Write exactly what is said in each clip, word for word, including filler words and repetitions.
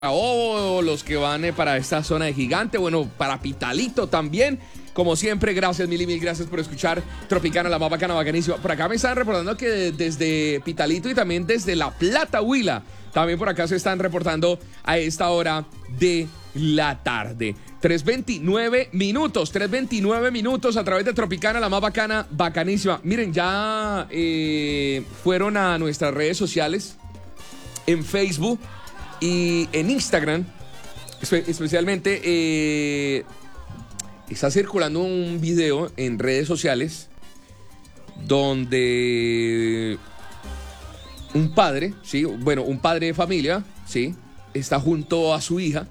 O los que van eh, para esta zona de Gigante, bueno, para Pitalito también. Como siempre, gracias, mil y mil gracias por escuchar Tropicana, la más bacana, bacanísima. Por acá me están reportando que desde Pitalito y también desde La Plata, Huila, también por acá se están reportando a esta hora de la tarde. tres veintinueve minutos, tres veintinueve minutos a través de Tropicana, la más bacana, bacanísima. Miren, ya eh, fueron a nuestras redes sociales, en Facebook y en Instagram, espe- especialmente, eh, está circulando un video en redes sociales donde un padre, sí, bueno, un padre de familia, sí, está junto a su hija,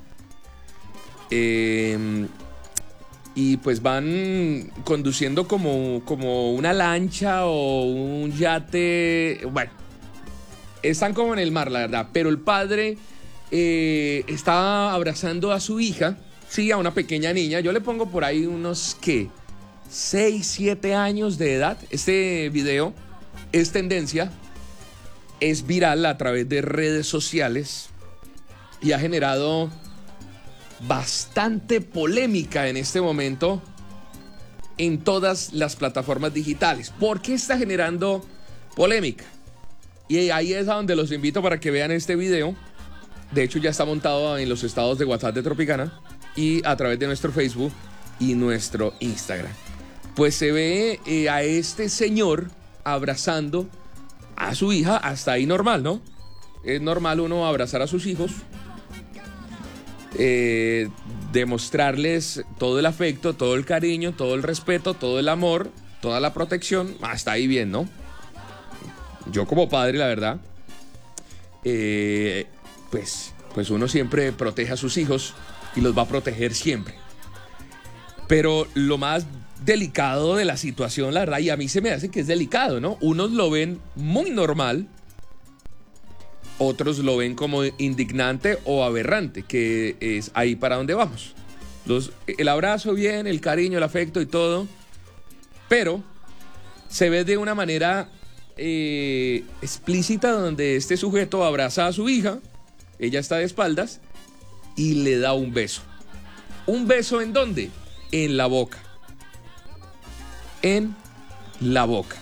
eh, y pues van conduciendo como, como una lancha o un yate, bueno, están como en el mar, la verdad, pero el padre eh, está abrazando a su hija, sí, a una pequeña niña. Yo le pongo por ahí unos, ¿qué? seis, siete años de edad. Este video es tendencia, es viral a través de redes sociales y ha generado bastante polémica en este momento en todas las plataformas digitales. ¿Por qué está generando polémica? Y ahí es a donde los invito para que vean este video. De hecho, ya está montado en los estados de WhatsApp de Tropicana y a través de nuestro Facebook y nuestro Instagram. Pues se ve eh, a este señor abrazando a su hija, hasta ahí normal, ¿no? Es normal uno abrazar a sus hijos, eh, demostrarles todo el afecto, todo el cariño, todo el respeto, todo el amor, toda la protección, hasta ahí bien, ¿no? Yo como padre, la verdad, eh, pues, pues uno siempre protege a sus hijos y los va a proteger siempre. Pero lo más delicado de la situación, la verdad, y a mí se me hace que es delicado, ¿no? Unos lo ven muy normal, otros lo ven como indignante o aberrante, que es ahí para donde vamos. Los, el abrazo bien, el cariño, el afecto y todo, pero se ve de una manera Eh, explícita donde este sujeto abraza a su hija, ella está de espaldas y le da un beso. ¿Un beso en dónde? En la boca. En la boca.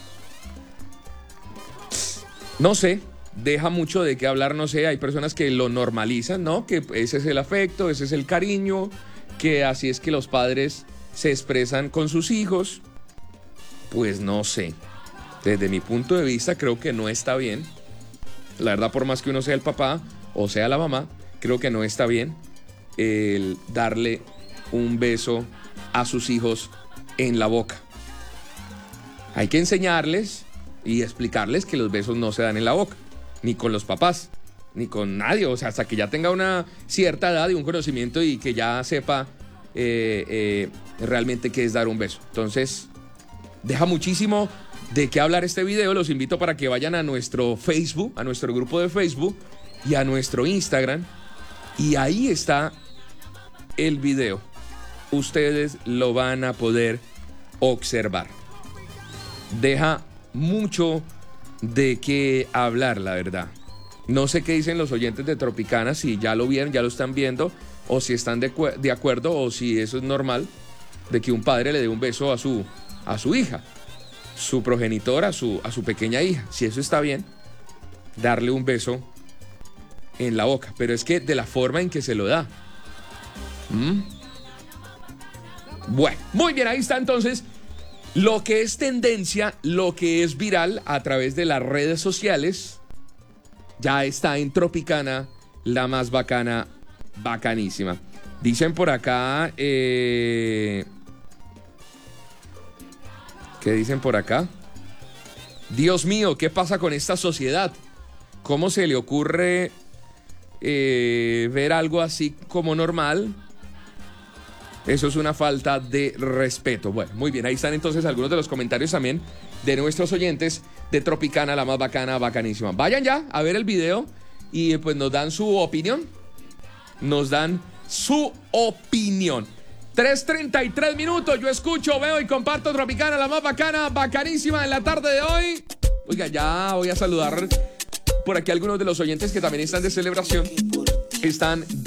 No sé, deja mucho de qué hablar, no sé, hay personas que lo normalizan, ¿no? Que ese es el afecto, ese es el cariño, que así es que los padres se expresan con sus hijos. Pues no sé. Desde mi punto de vista creo que no está bien. La verdad, por más que uno sea el papá o sea la mamá, creo que no está bien el darle un beso a sus hijos en la boca. Hay que enseñarles y explicarles que los besos no se dan en la boca, ni con los papás, ni con nadie. O sea, hasta que ya tenga una cierta edad y un conocimiento y que ya sepa eh, eh, realmente qué es dar un beso. Entonces, deja muchísimo de qué hablar este video. Los invito para que vayan a nuestro Facebook, a nuestro grupo de Facebook y a nuestro Instagram, y ahí está el video. Ustedes lo van a poder observar. Deja mucho de qué hablar, la verdad. No sé qué dicen los oyentes de Tropicana, si ya lo vieron, ya lo están viendo, o si están de, de acuerdo, o si eso es normal, de que un padre le dé un beso a su, a su hija, su progenitora, a su, a su pequeña hija. Si eso está bien, darle un beso en la boca. Pero es que de la forma en que se lo da. ¿Mm? Bueno, muy bien, ahí está entonces lo que es tendencia, lo que es viral a través de las redes sociales. Ya está en Tropicana, la más bacana, bacanísima. Dicen por acá... Eh... ¿Qué dicen por acá? Dios mío, ¿qué pasa con esta sociedad? ¿Cómo se le ocurre eh, ver algo así como normal? Eso es una falta de respeto. Bueno, muy bien, ahí están entonces algunos de los comentarios también de nuestros oyentes de Tropicana, la más bacana, bacanísima. Vayan ya a ver el video y pues nos dan su opinión. Nos dan su opinión. tres treinta y tres minutos, yo escucho, veo y comparto Tropicana, la más bacana, bacanísima en la tarde de hoy. Oiga, ya voy a saludar por aquí a algunos de los oyentes que también están de celebración. están